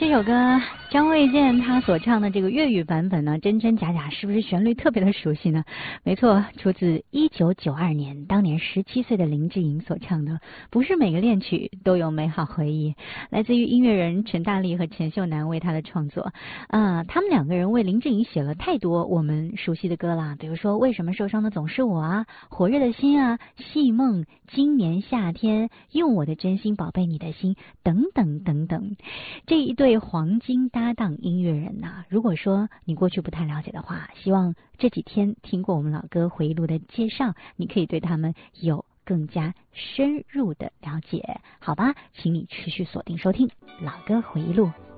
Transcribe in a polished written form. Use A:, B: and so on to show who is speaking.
A: 这首歌张卫健他所唱的这个粤语版本呢，真真假假，是不是旋律特别的熟悉呢？没错，出自1992年，当年17岁的林志颖所唱的。不是每个恋曲都有美好回忆，来自于音乐人陈大力和钱秀楠为他的创作。他们两个人为林志颖写了太多我们熟悉的歌啦，比如说为什么受伤的总是我啊，火热的心啊，戏梦，今年夏天，用我的真心宝贝你的心，等等等等。这一对黄金搭档音乐人呐，如果说你过去不太了解的话，希望这几天听过我们老歌回忆录的介绍，你可以对他们有更加深入的了解。好吧，请你持续锁定收听老歌回忆录。